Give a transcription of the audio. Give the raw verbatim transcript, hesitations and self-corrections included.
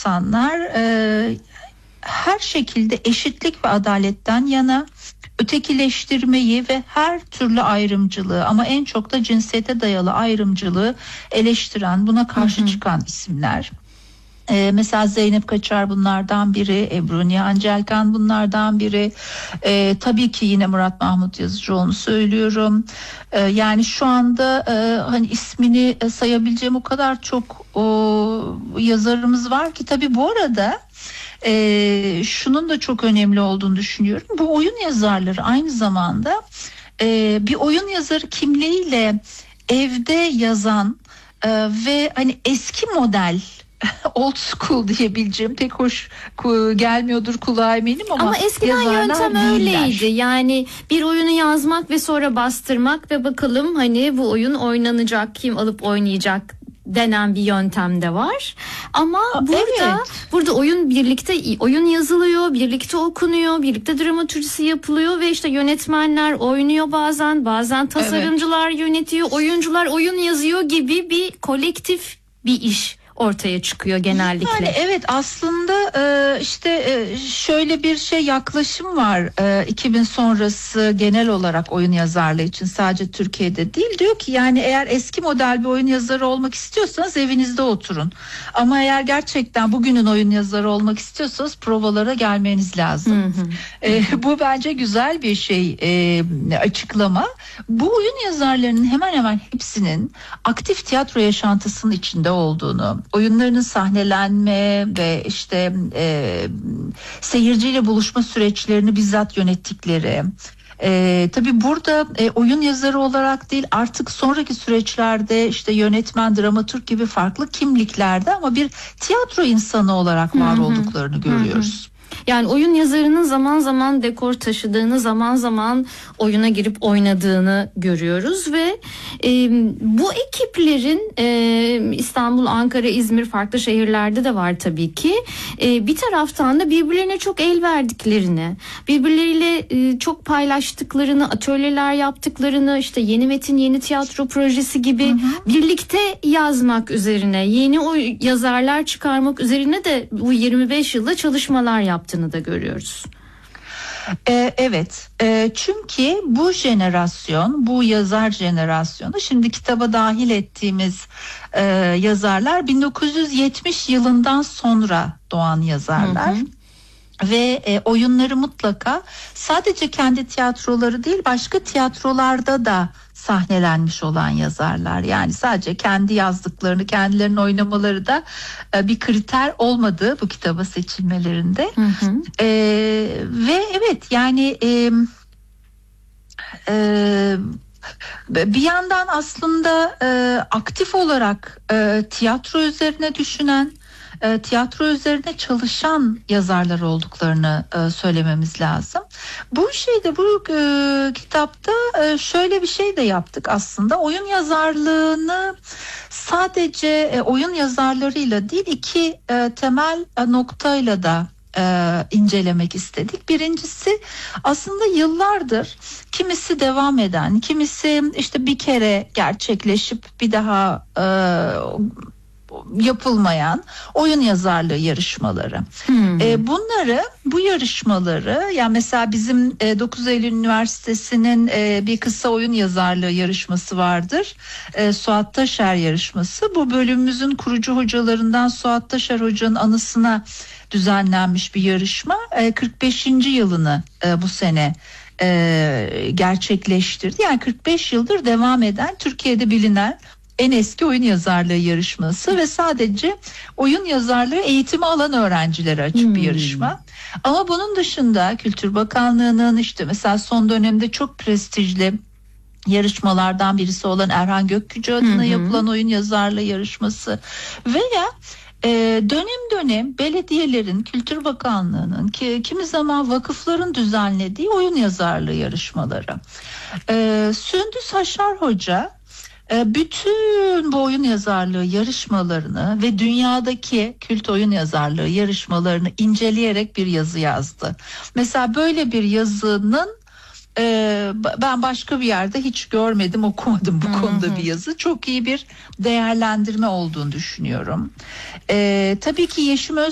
insanlar e, her şekilde eşitlik ve adaletten yana, ötekileştirmeyi ve her türlü ayrımcılığı ama en çok da cinsiyete dayalı ayrımcılığı eleştiren, buna karşı hı hı. çıkan isimler. Ee, mesela Zeynep Kaçar bunlardan biri, Ebru Nihan Celkan bunlardan biri. Ee, tabii ki yine Murat Mahmut Yazıcıoğlu'nu söylüyorum. Ee, yani şu anda e, hani ismini sayabileceğim o kadar çok o, yazarımız var ki. Tabii bu arada e, şunun da çok önemli olduğunu düşünüyorum. Bu oyun yazarları aynı zamanda e, bir oyun yazarı kimliğiyle evde yazan e, ve hani eski model, old school diyebileceğim, pek hoş gelmiyordur kulağa eminim ama, ama eskiden yöntem değiller. Öyleydi. Yani bir oyunu yazmak ve sonra bastırmak ve bakalım hani bu oyun oynanacak, kim alıp oynayacak denen bir yöntem de var. Ama Aa, burada evet. burada oyun birlikte oyun yazılıyor, birlikte okunuyor, birlikte dramatürjisi yapılıyor ve işte yönetmenler oynuyor bazen, bazen tasarımcılar evet. yönetiyor, oyuncular oyun yazıyor gibi bir kolektif bir iş ortaya çıkıyor genellikle. Yani evet, aslında işte şöyle bir şey, yaklaşım var iki bin sonrası genel olarak oyun yazarlığı için, sadece Türkiye'de değil. Diyor ki yani eğer eski model bir oyun yazarı olmak istiyorsanız evinizde oturun. Ama eğer gerçekten bugünün oyun yazarı olmak istiyorsanız provalara gelmeniz lazım. Hı hı. E, bu bence güzel bir şey, e, açıklama. Bu oyun yazarlarının hemen hemen hepsinin aktif tiyatro yaşantısının içinde olduğunu, oyunlarının sahnelenme ve işte e, seyirciyle buluşma süreçlerini bizzat yönettikleri. E, tabii burada e, oyun yazarı olarak değil, artık sonraki süreçlerde işte yönetmen, dramaturg gibi farklı kimliklerde ama bir tiyatro insanı olarak var olduklarını görüyoruz. Yani oyun yazarının zaman zaman dekor taşıdığını, zaman zaman oyuna girip oynadığını görüyoruz ve e, bu ekiplerin e, İstanbul, Ankara, İzmir, farklı şehirlerde de var tabii ki. E, bir taraftan da birbirlerine çok el verdiklerini, birbirleriyle e, çok paylaştıklarını, atölyeler yaptıklarını, işte yeni metin, yeni tiyatro projesi gibi hı hı. birlikte yazmak üzerine, yeni o yazarlar çıkarmak üzerine de bu yirmi beş yılda çalışmalar yaptığını da görüyoruz. Ee, evet, ee, çünkü bu jenerasyon, bu yazar jenerasyonu, şimdi kitaba dahil ettiğimiz e, yazarlar bin dokuz yüz yetmiş yılından sonra doğan yazarlar. Hı hı. Ve e, oyunları mutlaka sadece kendi tiyatroları değil, başka tiyatrolarda da sahnelenmiş olan yazarlar. Yani sadece kendi yazdıklarını, kendilerinin oynamaları da e, bir kriter olmadı bu kitaba seçilmelerinde. Hı hı. E, ve evet yani e, e, bir yandan aslında e, aktif olarak e, tiyatro üzerine düşünen, E, tiyatro üzerine çalışan yazarlar olduklarını e, söylememiz lazım. Bu şeyde, bu e, kitapta e, şöyle bir şey de yaptık aslında. Oyun yazarlığını sadece e, oyun yazarlarıyla değil, iki e, temel e, noktayla da e, incelemek istedik. Birincisi, aslında yıllardır kimisi devam eden, kimisi işte bir kere gerçekleşip bir daha e, yapılmayan oyun yazarlığı yarışmaları. Hmm. E, bunları, bu yarışmaları, yani mesela bizim e, dokuz Eylül Üniversitesi'nin e, bir kısa oyun yazarlığı yarışması vardır. E, Suat Taşer yarışması. Bu bölümümüzün kurucu hocalarından Suat Taşer Hoca'nın anısına düzenlenmiş bir yarışma. E, kırk beşinci yılını e, bu sene e, gerçekleştirdi. Yani kırk beş yıldır devam eden, Türkiye'de bilinen en eski oyun yazarlığı yarışması ve sadece oyun yazarlığı eğitimi alan öğrencilere açık hmm. bir yarışma. Ama bunun dışında Kültür Bakanlığı'nın işte mesela son dönemde çok prestijli yarışmalardan birisi olan Erhan Gökgücü adına hmm. yapılan oyun yazarlığı yarışması veya e, dönem dönem belediyelerin, Kültür Bakanlığı'nın, ki kimi zaman vakıfların düzenlediği oyun yazarlığı yarışmaları. E, Sündüz Haşar Hoca bütün bu oyun yazarlığı yarışmalarını ve dünyadaki kült oyun yazarlığı yarışmalarını inceleyerek bir yazı yazdı. Mesela böyle bir yazının e, ben başka bir yerde hiç görmedim, okumadım bu konuda bir yazı. Çok iyi bir değerlendirme olduğunu düşünüyorum. E, tabii ki Yeşim Öz